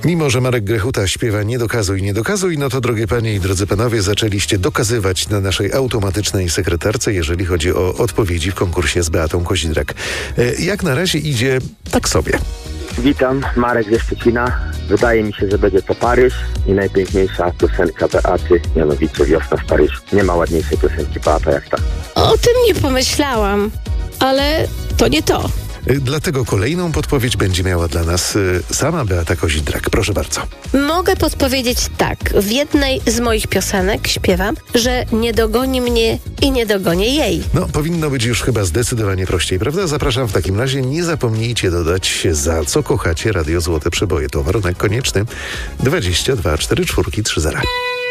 Mimo że Marek Grechuta śpiewa nie dokazuj, no to drogie panie i drodzy panowie, zaczęliście dokazywać na naszej automatycznej sekretarce, jeżeli chodzi o odpowiedzi w konkursie z Beatą Kozidrak. Jak na razie idzie tak sobie. Witam, Marek ze Szczecina. Wydaje mi się, że będzie to Paryż i najpiękniejsza piosenka Beaty, mianowicie Wiosna w Paryżu. Nie ma ładniejszej piosenki, Beata, jak ta. O tym nie pomyślałam, ale to nie to. Dlatego kolejną podpowiedź będzie miała dla nas sama Beata Kozidrak. Proszę bardzo. Mogę podpowiedzieć tak. W jednej z moich piosenek śpiewam, że nie dogoni mnie i nie dogonię jej. No, powinno być już chyba zdecydowanie prościej, prawda? Zapraszam w takim razie. Nie zapomnijcie dodać, za co kochacie Radio Złote Przeboje. To warunek konieczny. 22 44 30.